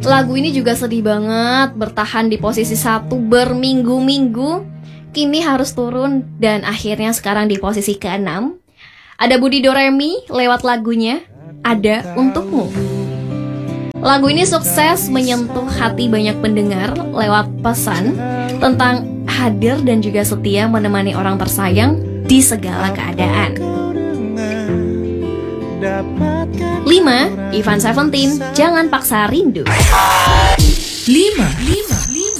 Lagu ini juga sedih banget, bertahan di posisi 1 berminggu-minggu. Kini harus turun dan akhirnya sekarang di posisi ke-6. Ada Budi Doremi lewat lagunya Ada Untukmu. Lagu ini sukses menyentuh hati banyak pendengar lewat pesan tentang hadir dan juga setia menemani orang tersayang di segala keadaan. 5. Ivan Seventeen, Jangan Paksa Rindu. 5.